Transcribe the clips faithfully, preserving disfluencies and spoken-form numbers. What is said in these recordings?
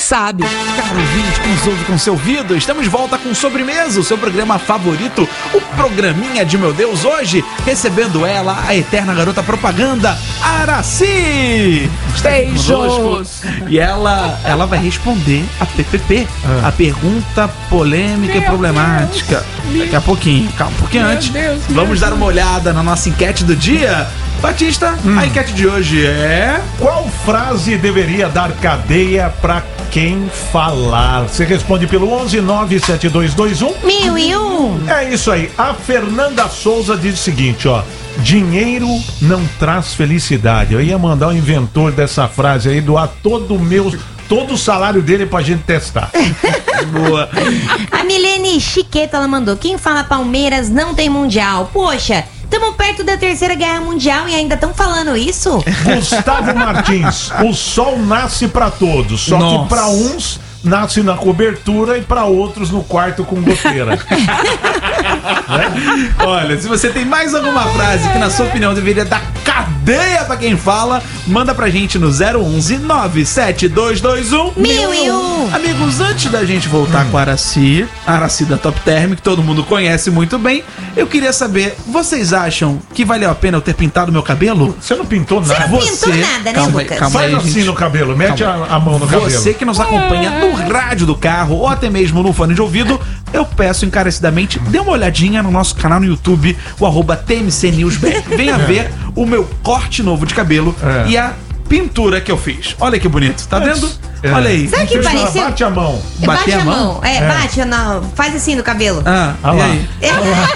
sabe. Caro ouvinte que nos ouve com seu ouvido, estamos de volta com Sobremesa, o seu programa favorito, o programinha de meu Deus, hoje recebendo ela, a eterna garota propaganda, Aracy! Beijos! E ela, ela vai responder a P P P, ah. a pergunta polêmica meu e problemática. Deus. Daqui a pouquinho, calma, um pouquinho meu antes, Deus, vamos dar uma olhada na nossa enquete do dia. Batista, hum. a enquete de hoje é... Qual frase deveria dar cadeia pra quem falar? Você responde pelo onze nove sete dois dois um mil e um. É isso aí. A Fernanda Souza diz o seguinte, ó. Dinheiro não traz felicidade. Eu ia mandar o inventor dessa frase aí doar todo o meu... todo o salário dele pra gente testar. Boa. A Milene Chiqueta, ela mandou: quem fala Palmeiras não tem mundial. Poxa, estamos perto da terceira guerra mundial e ainda estão falando isso? Gustavo Martins, o sol nasce pra todos, só Nossa. que pra uns nasce na cobertura e pra outros no quarto com goteira. né? Olha, se você tem mais alguma frase que na sua opinião deveria dar cadeia pra quem fala, manda pra gente no zero onze nove sete dois dois um mil e um. Amigos, antes da gente voltar hum. com a Aracy, a Aracy da Top Term, que todo mundo conhece muito bem, eu queria saber, vocês acham que valeu a pena eu ter pintado meu cabelo? Você não pintou nada. Você não pintou você... nada, né, calma Lucas? Aí, calma Faz aí, assim gente. no cabelo, mete a, a mão no você cabelo. Você que nos acompanha no rádio do carro ou até mesmo no fone de ouvido, eu peço encarecidamente, dê uma olhadinha no nosso canal no YouTube, o arroba T M C News B R. Venha é. ver o meu corte novo de cabelo é. e a pintura que eu fiz. Olha que bonito, tá vendo? É. Olha aí. Sabe que pareceu? Bate a mão. Bate a mão. mão. É, é, bate, não. Faz assim no cabelo. Ah, olha lá. É.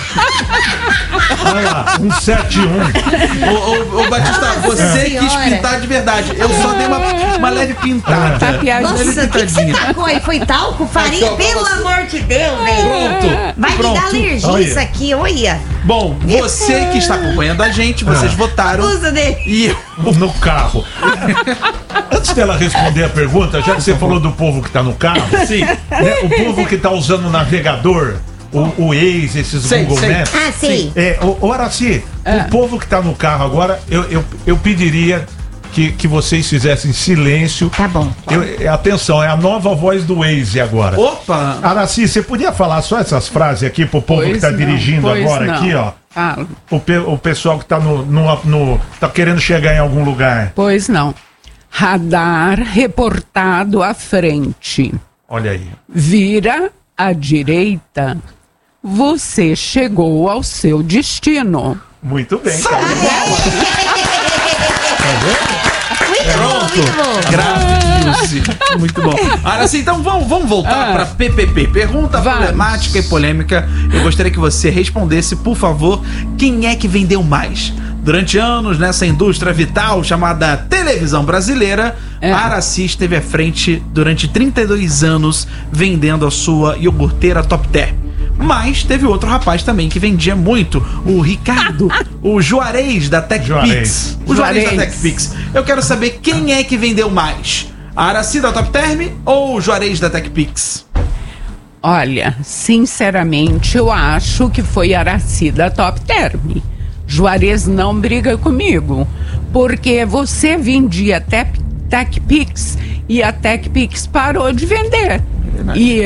Olha lá, um sete um. Ô, ô, ô Batista, Nossa você senhora. quis pintar de verdade. Eu só dei uma, uma leve pintada. Tá piada. Nossa, o que, que você tacou aí? Foi talco? Farinha? Aqui, ó, pelo você... amor de Deus, velho. Pronto. Vai Pronto. me dar alergia olha. isso aqui, olha. Bom, você que está acompanhando a gente, vocês ah. votaram. Usa dele. E eu... no carro. Antes dela responder a pergunta, já que você falou do povo que tá no carro, sim. Né, o povo que tá usando o navegador, o, o Waze, esses sei, Google sei. Maps. Ah, sim. É, o, o Aracy, é. o povo que tá no carro agora, eu, eu, eu pediria que, que vocês fizessem silêncio. Tá bom. Eu, atenção, é a nova voz do Waze agora. Opa! Aracy, você podia falar só essas frases aqui pro povo pois que tá não, dirigindo agora não. aqui, ó? Fala. O, pe, o pessoal que tá no, no, no tá querendo chegar em algum lugar. Pois não. Radar reportado à frente. Olha aí. Vira à direita. Você chegou ao seu destino. Muito bem, cara. Muito Pronto. bom, muito bom. Grave-se. Muito bom. Olha assim, então vamos, vamos voltar ah. para P P P. Pergunta vamos. problemática e polêmica. Eu gostaria que você respondesse, por favor, quem é que vendeu mais? Durante anos, nessa indústria vital chamada televisão brasileira, é. a Aracy esteve à frente durante trinta e dois anos vendendo a sua iogurteira Top Term. Mas teve outro rapaz também que vendia muito, o Ricardo, o Juarez da TechPix. O Juarez, Juarez da TechPix. Eu quero saber quem é que vendeu mais, a Aracy da Top Term ou o Juarez da TechPix? Olha, sinceramente, eu acho que foi a Aracy da Top Term. Juarez não briga comigo, porque você vendia até TechPix e a TechPix parou de vender. E